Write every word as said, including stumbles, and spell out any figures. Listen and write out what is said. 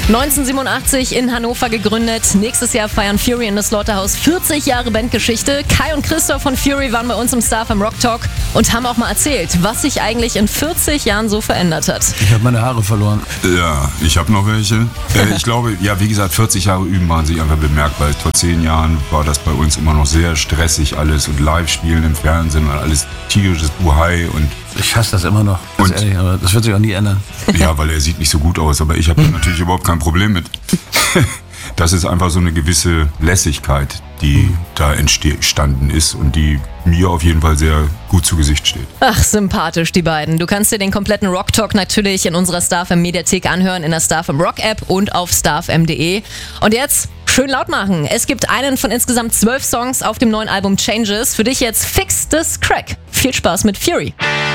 neunzehnhundertsiebenundachtzig in Hannover gegründet. Nächstes Jahr feiern Fury in the Slaughterhouse vierzig Jahre Bandgeschichte. Kai und Christoph von Fury waren bei uns im Star F M Rock Talk und haben auch mal erzählt, was sich eigentlich in vierzig Jahren so verändert hat. Ich habe meine Haare verloren. Ja, ich habe noch welche. Äh, ich glaube, ja, wie gesagt, vierzig Jahre üben waren sich einfach bemerkt, weil vor zehn Jahren war das bei uns immer noch sehr stressig alles und Live-Spielen im Fernsehen und alles tierisches Buhai und Ich hasse das immer noch, ganz Und- ehrlich, aber das wird sich auch nie ändern. ja, weil er sieht nicht so gut aus, aber ich habe da natürlich überhaupt kein Problem mit. Das ist einfach so eine gewisse Lässigkeit, die da entstanden ist und die mir auf jeden Fall sehr gut zu Gesicht steht. Ach, sympathisch, die beiden. Du kannst dir den kompletten Rock Talk natürlich in unserer Star F M Mediathek anhören, in der Star F M Rock App und auf star f m punkt de. Und jetzt schön laut machen. Es gibt einen von insgesamt zwölf Songs auf dem neuen Album Changes. Für dich jetzt Fix This Crack. Viel Spaß mit Fury.